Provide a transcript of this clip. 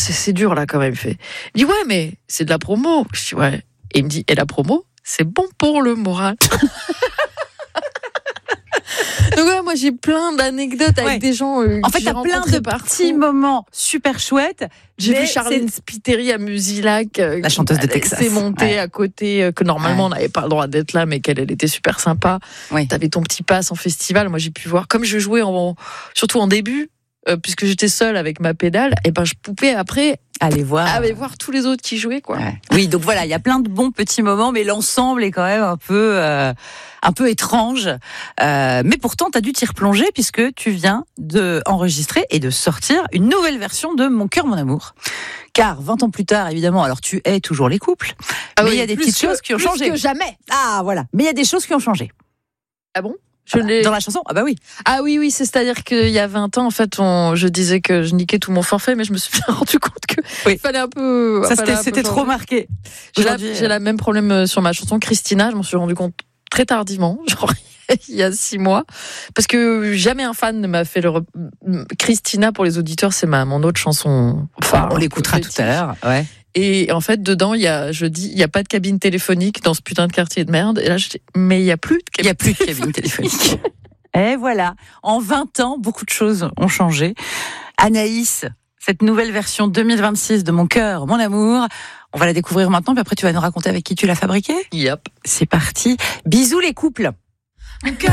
c'est dur là quand même. Il dit ouais, mais c'est de la promo. Je dis ouais. Et il me dit et la promo, c'est bon pour le moral. Donc ouais, moi j'ai plein d'anecdotes avec des gens. En fait, t'as plein de petits moments super chouettes. J'ai vu Charline Spiteri à Musilac, la chanteuse de Texas. C'est montée à côté, que normalement on n'avait pas le droit d'être là, mais qu'elle était super sympa. T'avais ton petit pass en festival. Moi j'ai pu voir, comme je jouais surtout en début, puisque j'étais seule avec ma pédale, et ben je pouvais après aller voir tous les autres qui jouaient, quoi. Ouais. Oui, donc voilà, il y a plein de bons petits moments, mais l'ensemble est quand même un peu étrange. Mais pourtant, t'as dû t'y replonger puisque tu viens de enregistrer et de sortir une nouvelle version de Mon cœur, mon amour. Car 20 ans plus tard, évidemment, alors tu hais toujours les couples, mais il y a des petites choses qui ont changé. Plus que jamais. Ah voilà, mais il y a des choses qui ont changé. Ah bon? Dans la chanson? Ah bah oui. Ah oui, c'est-à-dire qu'il y a 20 ans, en fait, je disais que je niquais tout mon forfait, mais je me suis bien rendu compte que il fallait un peu... C'était trop marqué. J'ai la même problème sur ma chanson Christina, je m'en suis rendu compte très tardivement, genre il y a 6 mois, parce que jamais un fan ne m'a fait Christina, pour les auditeurs, c'est mon autre chanson. Enfin, on l'écoutera tout à l'heure, ouais. Et en fait, dedans, il y a pas de cabine téléphonique dans ce putain de quartier de merde. Et là, je dis, mais il y a plus de cabine téléphonique. Et voilà. En 20 ans, beaucoup de choses ont changé. Anaïs, cette nouvelle version 2026 de Mon cœur, mon amour, on va la découvrir maintenant, puis après tu vas nous raconter avec qui tu l'as fabriquée. Yep. C'est parti. Bisous les couples.